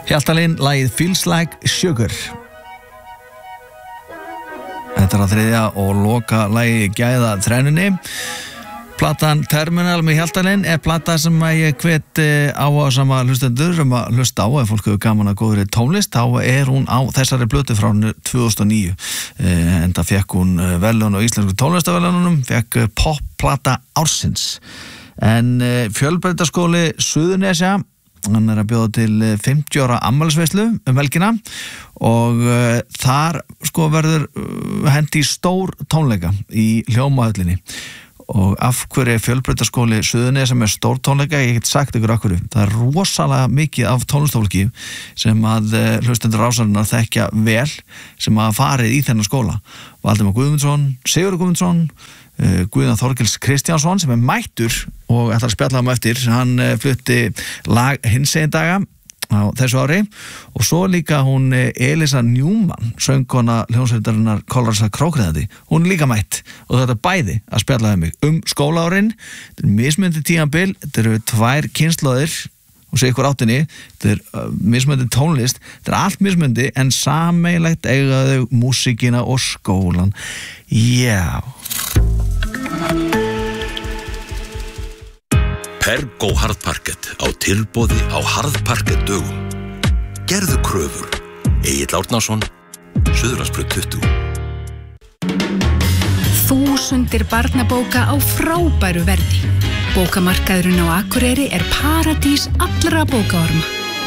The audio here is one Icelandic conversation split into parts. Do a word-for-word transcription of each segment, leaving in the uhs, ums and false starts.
Hjaltalín, lagið Feels Like Sugar. Þetta er að þriðja og loka lagi gæða þrennunni. Platan Terminal með Hjaltalín er plata sem ég hvet áhugasama hlustendur um að hlusta á. Ef fólk hefur gaman að góðri tónlist, þá er hún á þessari plötu frá tvö þúsund og níu. Enda fekk hún verðlaun á íslensku tónlistaverðlaununum, fekk popplata ársins. En Fjölbrautaskóli Suðurnesja, hann er að bjóða til fimmtíu ára afmælisveislu um helgina og uh, þar sko verður uh, hendi stór tónleika í Hljómahöllinni. Og af hverju Fjölbrautaskóli Suðurnesja með stór tónleika, ég get sagt ykkur af hverju. Það er rosalega mikið af tónlistafólki sem að uh, hlustendur Rásarinnar þekkja vel, sem að farið í þennan skóla. Valdimar Guðmundsson, Sigurður Guðmundsson, Uh, Guðjón Þorkels Kristjánsson sem er mættur og ætlar að spjalla um eftir. Hann uh, flutti lag hinsegin daga á þessu ári og svo líka hún uh, Elisa Newman, söngkona hljómsveitarinnar Kollarsa Krókriðandi. Hún er líka mætt og þetta er bæði að spjalla um mig um skólaárin. Þetta er mismunandi tímabil, þetta eru tvær kynslóðir og sé ykkur áttinni, þetta er uh, mismunandi tónlist, þetta er allt mismunandi en sameiginlegt eiga þau músíkina og skólan. Já. Pergo harðparkett á tilboði á harðparkett dögum. Gerðu kröfur. Egill Árnason, Suðurlandsbraut tuttugu. Þúsundir barnabóka á frábæru verði. Bókamarkaðurinn á Akureyri er paradís allra bókaorma.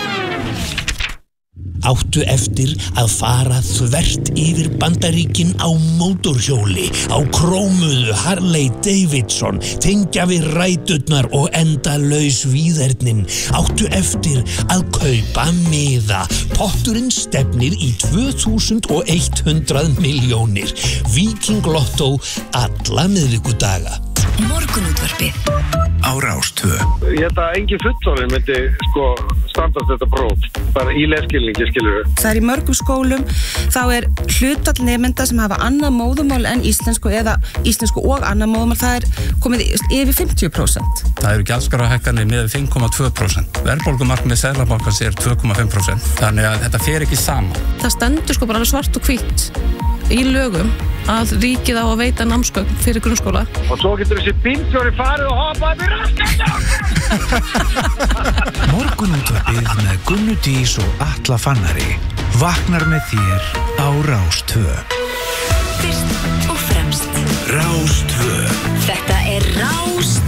Áttu eftir að fara þvert yfir Bandaríkin á mótorhjóli, á krómuðu Harley Davidson, tengja við ræturnar og endalaus víðernin. Áttu eftir að kaupa miða. Potturinn stefnir í tvö þúsund og hundrað milljónir. Víking Lotto alla miðvikudaga. Morgunútvarpið á Rás tvö. Ég held að engin fullorðinn myndi sko standast þetta próf, bara í lesskilningi, skilur við. Það er í mörgum skólum, þá er hlutfall nemenda sem hafa annað móðurmál en íslensku eða íslensku og annað móðurmál, það er komið yfir fimmtíu prósent. Það eru gjaldskrárahækkanir með fimm komma tvö prósent. Verðbólgumarkmið Seðlabankans er tvö komma fimm prósent. Þannig að þetta fer ekki saman. Það stendur sko bara alveg svart og hvítt í lögum að ríkið á að veita námsgögn fyrir grunnskóla. Og svo getur þessi bílstjóri farið og hoppað við raskatjá. Morgunútvarpið með Gunnu Dís og Atla Fannari vaknar með þér á Rás tvö. Fyrst og fremst Rás tvö. Þetta er Rás